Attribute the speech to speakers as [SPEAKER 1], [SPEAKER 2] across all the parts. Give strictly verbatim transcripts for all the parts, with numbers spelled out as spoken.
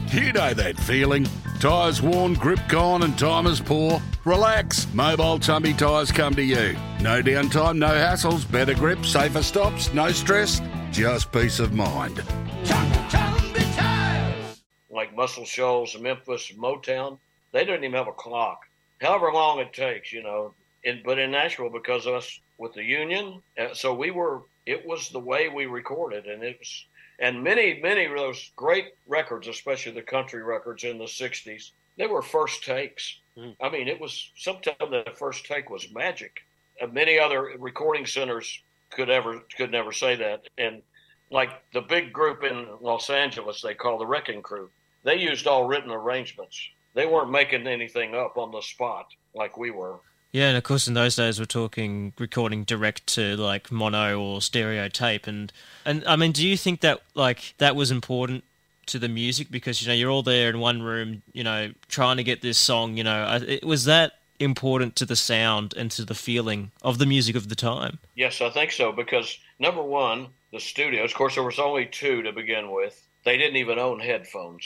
[SPEAKER 1] You know that feeling. Tyres worn, grip gone and time is poor? Relax. Mobile Tumby Tyres come to you. No downtime, no hassles, better grip, safer stops, no stress, just peace of mind.
[SPEAKER 2] Tumby Tyres! Like Muscle Shoals, Memphis, Motown, they didn't even have a clock. However long it takes, you know. In, but in Nashville, because of us with the union, uh, so we were, it was the way we recorded, and it was, and many, many of those great records, especially the country records in the sixties, they were first takes. Mm. I mean, it was, sometimes the first take was magic. Uh, many other recording centers could ever, could never say that. And like the big group in Los Angeles, they call the Wrecking Crew, they used all written arrangements. They weren't making anything up on the spot like we were.
[SPEAKER 3] Yeah, and of course in those days we're talking recording direct to like mono or stereo tape, and and I mean, do you think that like that was important to the music because you know you're all there in one room, you know, trying to get this song, you know, it, was that important to the sound and to the feeling of the music of the time?
[SPEAKER 2] Yes, I think so, because number one, the studios, of course, there was only two to begin with. They didn't even own headphones,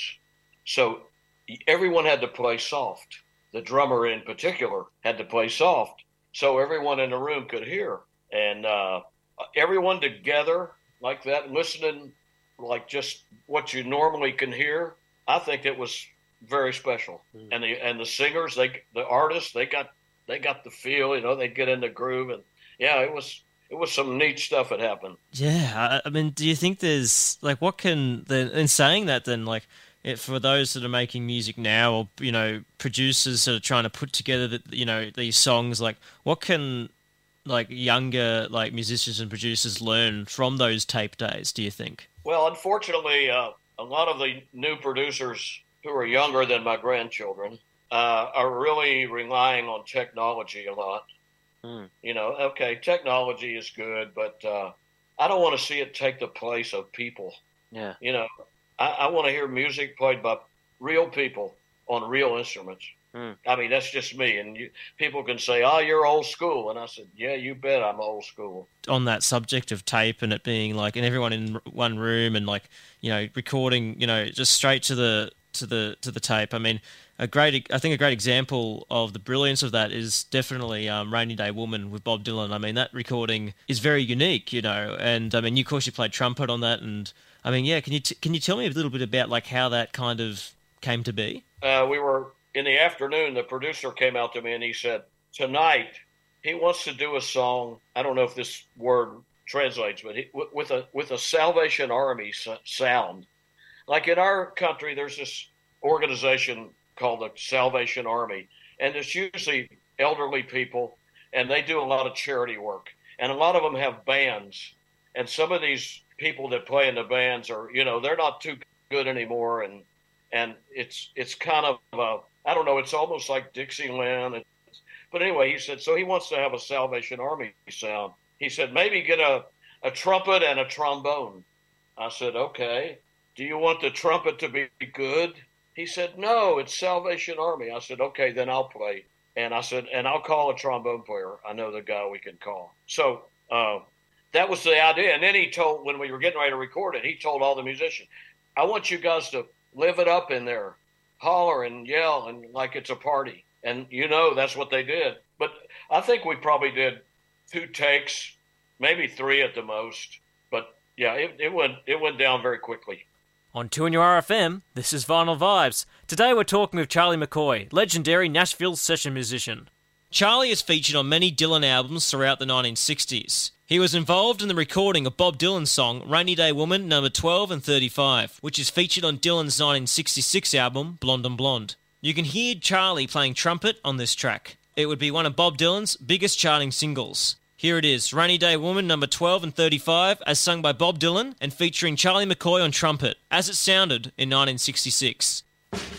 [SPEAKER 2] so everyone had to play soft. The drummer in particular had to play soft so everyone in the room could hear. And uh, everyone together like that, listening like just what you normally can hear, I think it was very special. Mm. And the and the singers, they the artists, they got they got the feel, you know, they'd get in the groove. And yeah, it was it was some neat stuff that happened.
[SPEAKER 3] Yeah, I, I mean, do you think there's, like, what can, then in saying that then, like, It, for those that are making music now, or you know, producers that are trying to put together the, you know, these songs, like what can like younger like musicians and producers learn from those tape days? Do you think?
[SPEAKER 2] Well, unfortunately, uh, a lot of the new producers who are younger than my grandchildren uh, are really relying on technology a lot. Hmm. You know, okay, technology is good, but uh, I don't want to see it take the place of people.
[SPEAKER 4] Yeah,
[SPEAKER 2] you know. I, I want to hear music played by real people on real instruments. Mm. I mean, that's just me. And you, people can say, oh, you're old school. And I said, yeah, you bet I'm old school.
[SPEAKER 3] On that subject of tape and it being like, and everyone in one room and like, you know, recording, you know, just straight to the, to the, to the tape. I mean, a great, I think a great example of the brilliance of that is definitely um, Rainy Day Woman with Bob Dylan. I mean, that recording is very unique, you know, and I mean, you, of course, you played trumpet on that, and I mean, yeah, can you t- can you tell me a little bit about like how that kind of came to be?
[SPEAKER 2] Uh, we were in the afternoon. The producer came out to me and he said, tonight he wants to do a song. I don't know if this word translates, but he, with a with a Salvation Army sound. Like in our country, there's this organization called the Salvation Army, and it's usually elderly people, and they do a lot of charity work, and a lot of them have bands, and some of these people that play in the bands are, you know, they're not too good anymore, and and it's it's kind of uh, I don't know, it's almost like Dixieland. But anyway, he said, so he wants to have a Salvation Army sound. He said, maybe get a, a trumpet and a trombone. I said, okay. Do you want the trumpet to be good? He said, no, it's Salvation Army. I said, okay, then I'll play. And I said, and I'll call a trombone player. I know the guy we can call. So uh, that was the idea. And then he told, when we were getting ready to record it, he told all the musicians, I want you guys to live it up in there, holler and yell and like it's a party. And, you know, that's what they did. But I think we probably did two takes, maybe three at the most. But, yeah, it, it went it went down very quickly.
[SPEAKER 4] On two N U R F M, this is Vinyl Vibes. Today we're talking with Charlie McCoy, legendary Nashville session musician.
[SPEAKER 3] Charlie is featured on many Dylan albums throughout the nineteen sixties. He was involved in the recording of Bob Dylan's song Rainy Day Woman number twelve and thirty-five, which is featured on Dylan's nineteen sixty-six album Blonde on Blonde. You can hear Charlie playing trumpet on this track. It would be one of Bob Dylan's biggest charting singles. Here it is, Rainy Day Woman number twelve and thirty-five, as sung by Bob Dylan and featuring Charlie McCoy on trumpet, as it sounded in nineteen sixty-six.